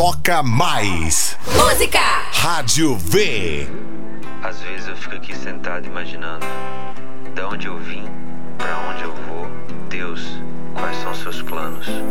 toca mais. Música! Rádio V. Às vezes eu fico aqui sentado imaginando de onde eu vim